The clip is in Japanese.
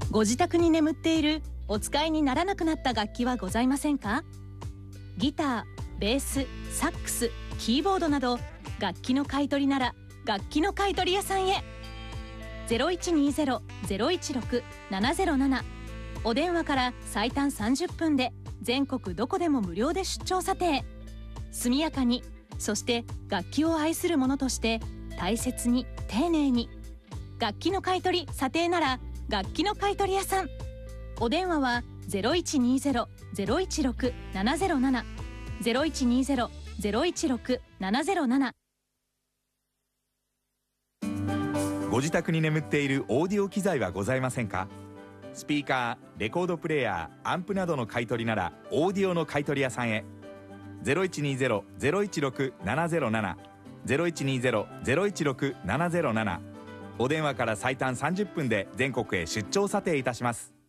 ご自宅に眠っているお使いにならなくなった楽器はございませんか？ギター、ベース、サックス、キーボードなど楽器の買い取りなら楽器の買い取り屋さんへ。0120-016-707お電話から最短30分で全国どこでも無料で出張査定。速やかに、そして楽器を愛する者として大切に丁寧に。楽器の買い取り査定なら楽器の買い取り屋さん。お電話は0120-016-707 0120-016-707。 ご自宅に眠っているオーディオ機材はございませんか？スピーカー、レコードプレーヤー、アンプなどの買い取りならオーディオの買い取り屋さんへ。0120-016-707 0120-016-707お電話から最短30分で全国へ出張査定いたします。